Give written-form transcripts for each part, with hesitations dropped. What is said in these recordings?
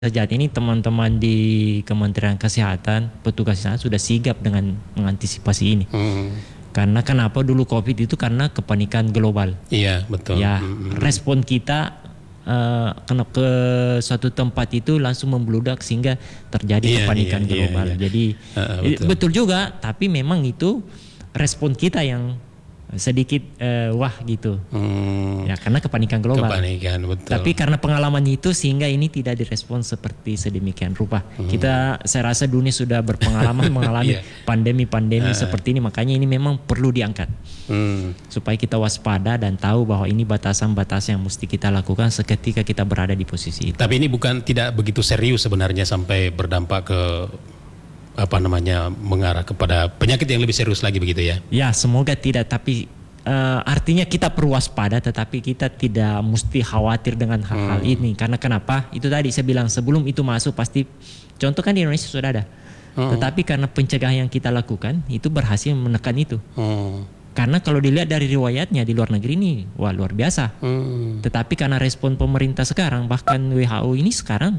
Sejauh ini teman-teman di Kementerian Kesehatan, petugas kesehatan sudah sigap dengan mengantisipasi ini. Karena kenapa dulu COVID itu karena kepanikan global. Iya, betul. Ya, respon kita kena ke suatu tempat itu langsung membludak sehingga terjadi kepanikan global. Jadi betul juga, tapi memang itu respon kita yang sedikit wah gitu. Ya karena kepanikan global. Kepanikan, betul. Tapi karena pengalaman itu sehingga ini tidak direspon seperti sedemikian rupa. Saya rasa dunia sudah berpengalaman mengalami pandemi-pandemi seperti ini, makanya ini memang perlu diangkat. Supaya kita waspada dan tahu bahwa ini batasan-batasan yang mesti kita lakukan seketika kita berada di posisi itu. Tapi ini tidak begitu serius sebenarnya sampai berdampak ke mengarah kepada penyakit yang lebih serius lagi begitu ya? Ya semoga tidak, tapi artinya kita perlu waspada, tetapi kita tidak mesti khawatir dengan hal-hal ini. Karena kenapa? Itu tadi saya bilang sebelum itu masuk pasti, contoh kan di Indonesia sudah ada. Tetapi karena pencegahan yang kita lakukan itu berhasil menekan itu. Karena kalau dilihat dari riwayatnya di luar negeri ini, wah luar biasa. Tetapi karena respon pemerintah sekarang, bahkan WHO ini sekarang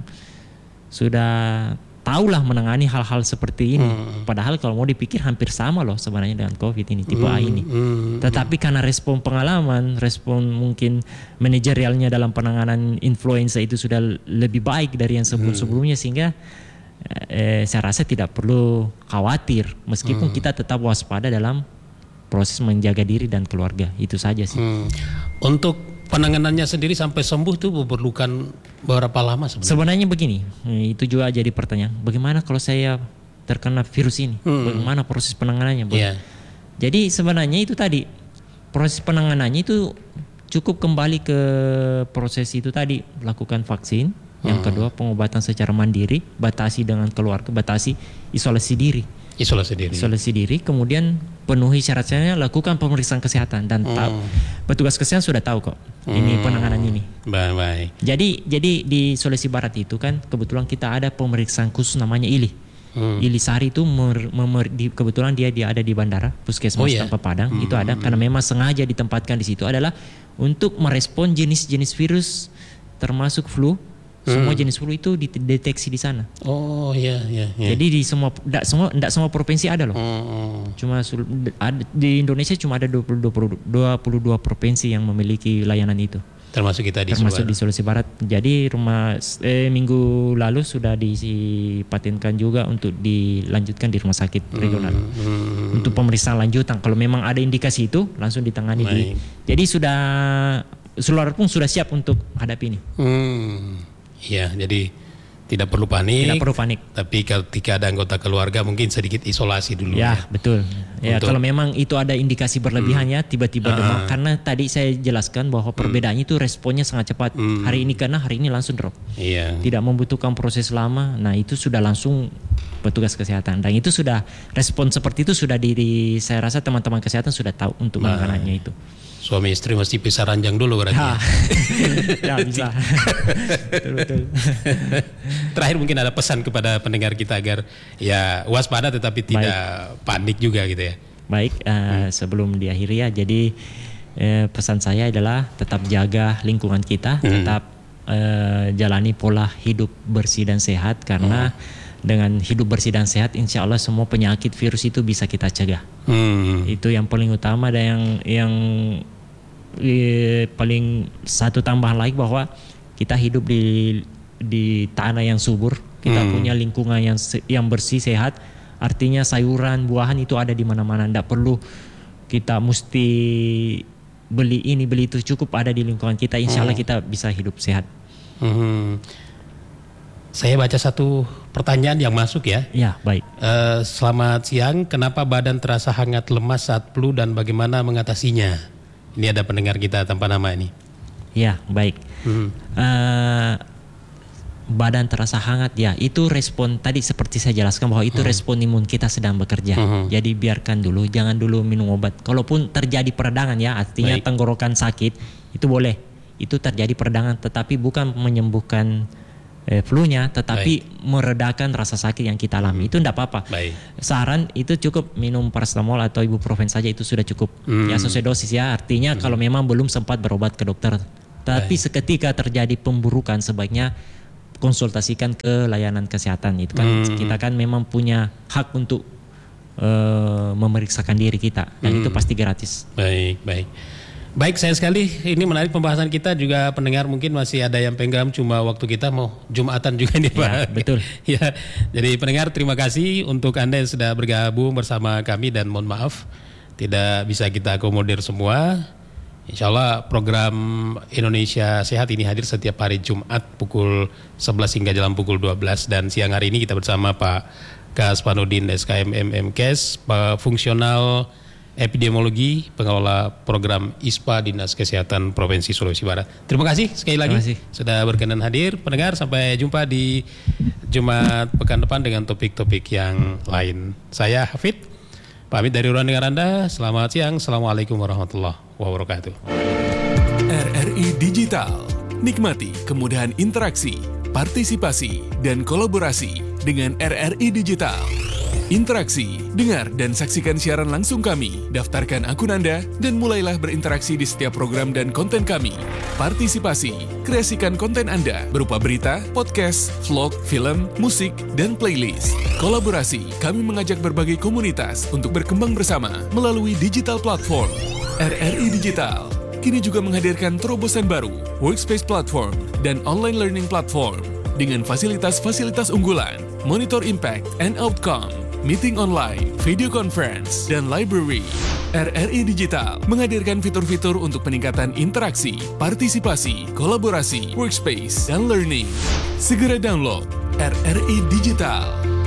sudah tahulah menangani hal-hal seperti ini. Padahal kalau mau dipikir hampir sama loh sebenarnya dengan COVID ini, tipe A ini. Tetapi karena respon pengalaman, respon mungkin manajerialnya dalam penanganan influenza itu sudah lebih baik dari yang sebelum-sebelumnya, sehingga saya rasa tidak perlu khawatir. Meskipun kita tetap waspada dalam proses menjaga diri dan keluarga. Itu saja sih. Untuk penanganannya sendiri sampai sembuh itu memerlukan berapa lama sebenarnya? Sebenarnya begini, itu juga jadi pertanyaan. Bagaimana kalau saya terkena virus ini? Bagaimana proses penanganannya? Jadi sebenarnya itu tadi, proses penanganannya itu cukup kembali ke proses itu tadi, lakukan vaksin. Yang kedua pengobatan secara mandiri, batasi dengan keluarga, batasi isolasi diri. Isolasi diri, kemudian penuhi syarat-syaratnya, lakukan pemeriksaan kesehatan dan petugas kesehatan sudah tahu kok ini penanganan ini. Baik. Jadi di Sulawesi Barat itu kan kebetulan kita ada pemeriksaan khusus namanya ILI. ILI Sari itu kebetulan dia ada di bandara Puskesmas Tanpa Padang. Itu ada karena memang sengaja ditempatkan di situ adalah untuk merespon jenis-jenis virus termasuk flu. Semua jenis flu itu dideteksi di sana. Jadi di tidak semua provinsi ada loh. Cuma di Indonesia cuma ada 22 provinsi yang memiliki layanan itu. Termasuk kita di Sulawesi Barat. Jadi minggu lalu sudah dipatenkan juga untuk dilanjutkan di rumah sakit regional. Untuk pemeriksaan lanjutan kalau memang ada indikasi itu langsung ditangani jadi Sulawesi pun sudah siap untuk hadapi ini. Iya, jadi tidak perlu panik. Tidak perlu panik. Tapi ketika ada anggota keluarga mungkin sedikit isolasi dulu. Ya, betul. Ya, kalau memang itu ada indikasi berlebihan tiba-tiba demam. Karena tadi saya jelaskan bahwa perbedaannya itu responnya sangat cepat. Hari ini kena, hari ini langsung drop. Tidak membutuhkan proses lama. Nah, itu sudah langsung petugas kesehatan. Dan itu sudah respon seperti itu sudah saya rasa teman-teman kesehatan sudah tahu untuk menangannya itu. Suami istri mesti pisah ranjang dulu berarti. Ya bisa. Betul. Terakhir mungkin ada pesan kepada pendengar kita agar ya waspada tetapi tidak panik juga gitu ya. Baik, sebelum diakhiri ya, jadi pesan saya adalah tetap jaga lingkungan kita, tetap jalani pola hidup bersih dan sehat karena dengan hidup bersih dan sehat, insya Allah semua penyakit virus itu bisa kita cegah. Itu yang paling utama. Dan yang paling satu tambahan lagi bahwa kita hidup di tanah yang subur, kita punya lingkungan yang bersih sehat. Artinya sayuran, buahan itu ada di mana-mana. Tidak perlu kita mesti beli ini beli itu, cukup ada di lingkungan kita. Insya Allah kita bisa hidup sehat. Saya baca satu pertanyaan yang masuk ya. Ya, baik. Selamat siang, kenapa badan terasa hangat lemas saat flu dan bagaimana mengatasinya? Ini ada pendengar kita tanpa nama ini. Ya, baik. Badan terasa hangat ya, itu respon tadi seperti saya jelaskan bahwa itu respon imun kita sedang bekerja. Jadi biarkan dulu, jangan dulu minum obat. Kalaupun terjadi peradangan ya, artinya tenggorokan sakit, itu boleh. Itu terjadi peradangan, tetapi bukan menyembuhkan flu-nya, tetapi meredakan rasa sakit yang kita alami. Itu tidak apa-apa. Saran itu cukup minum paracetamol atau ibuprofen saja, itu sudah cukup. Ya sesuai dosis ya. Artinya kalau memang belum sempat berobat ke dokter, tapi seketika terjadi pemburukan sebaiknya konsultasikan ke layanan kesehatan itu kan. Kita kan memang punya hak untuk memeriksakan diri kita dan itu pasti gratis. Baik, sayang sekali ini menarik pembahasan kita, juga pendengar mungkin masih ada yang pengen, cuma waktu kita mau Jumatan juga nih Pak. Ya, betul. Ya, jadi pendengar terima kasih untuk Anda yang sudah bergabung bersama kami dan mohon maaf tidak bisa kita akomodir semua. Insya Allah program Indonesia Sehat ini hadir setiap hari Jumat pukul 11 hingga jam pukul 12 dan siang hari ini kita bersama Pak Kaspanudin SKM MMKes, Fungsional Epidemiologi, pengelola program ISPA Dinas Kesehatan Provinsi Sulawesi Barat. Terima kasih sekali lagi sudah berkenan hadir. Pendengar, sampai jumpa di Jumat pekan depan dengan topik-topik yang lain. Saya Hafid, pamit dari ruang dengar Anda. Selamat siang. Assalamualaikum warahmatullahi wabarakatuh. RRI Digital. Nikmati kemudahan interaksi, partisipasi, dan kolaborasi dengan RRI Digital. Interaksi, dengar dan saksikan siaran langsung kami, daftarkan akun Anda, dan mulailah berinteraksi di setiap program dan konten kami. Partisipasi, kreasikan konten Anda berupa berita, podcast, vlog, film, musik, dan playlist. Kolaborasi, kami mengajak berbagai komunitas untuk berkembang bersama melalui digital platform. RRI Digital kini juga menghadirkan terobosan baru, workspace platform, dan online learning platform dengan fasilitas-fasilitas unggulan, monitor impact and outcome, meeting online, video conference, dan library. RRI Digital menghadirkan fitur-fitur untuk peningkatan interaksi, partisipasi, kolaborasi, workspace, dan learning. Segera download RRI Digital.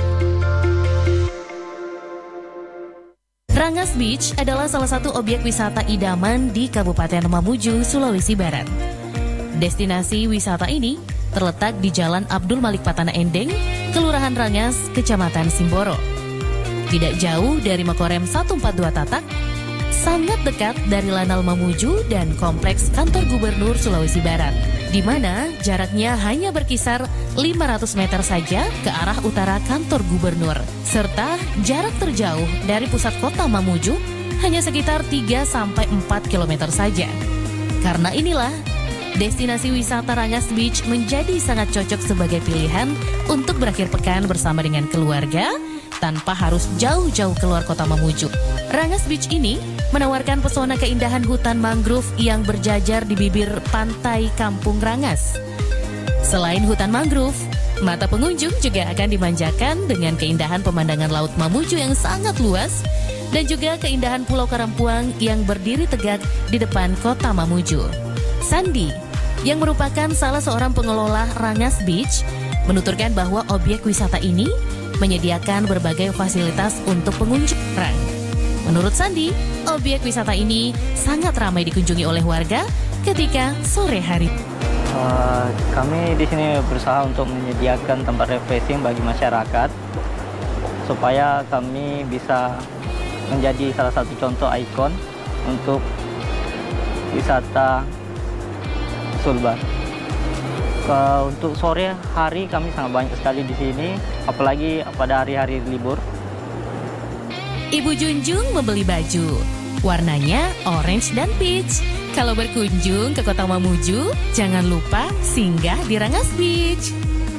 Rangas Beach adalah salah satu objek wisata idaman di Kabupaten Mamuju, Sulawesi Barat. Destinasi wisata ini terletak di Jalan Abdul Malik Patana Endeng, Kelurahan Rangas, Kecamatan Simboro. Tidak jauh dari Makorem 142 Tatak, sangat dekat dari Lanal Mamuju dan Kompleks Kantor Gubernur Sulawesi Barat, di mana jaraknya hanya berkisar 500 meter saja ke arah utara kantor gubernur, serta jarak terjauh dari pusat kota Mamuju hanya sekitar 3-4 km saja. Karena inilah, destinasi wisata Rangas Beach menjadi sangat cocok sebagai pilihan untuk berakhir pekan bersama dengan keluarga tanpa harus jauh-jauh keluar kota Mamuju. Rangas Beach ini menawarkan pesona keindahan hutan mangrove yang berjajar di bibir pantai Kampung Rangas. Selain hutan mangrove, mata pengunjung juga akan dimanjakan dengan keindahan pemandangan Laut Mamuju yang sangat luas dan juga keindahan Pulau Karampuang yang berdiri tegak di depan kota Mamuju. Sandi, yang merupakan salah seorang pengelola Rangas Beach, menuturkan bahwa objek wisata ini menyediakan berbagai fasilitas untuk pengunjung. Menurut Sandi, objek wisata ini sangat ramai dikunjungi oleh warga ketika sore hari. Kami di sini berusaha untuk menyediakan tempat refreshing bagi masyarakat supaya kami bisa menjadi salah satu contoh ikon untuk wisata Sulbar. Untuk sore hari kami sangat banyak sekali di sini, apalagi pada hari-hari libur. Ibu Junjung membeli baju, warnanya orange dan peach. Kalau berkunjung ke kota Mamuju, jangan lupa singgah di Rangas Beach.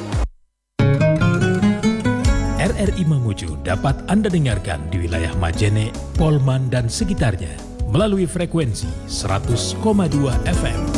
RRI Mamuju dapat Anda dengarkan di wilayah Majene, Polman, dan sekitarnya melalui frekuensi 100,2 FM.